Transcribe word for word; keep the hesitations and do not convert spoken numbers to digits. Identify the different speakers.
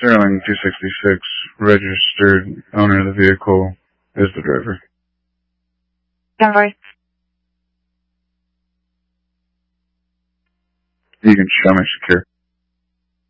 Speaker 1: Sterling two sixty-six, registered owner of the vehicle is the driver.
Speaker 2: Convoy.
Speaker 1: You can show me secure.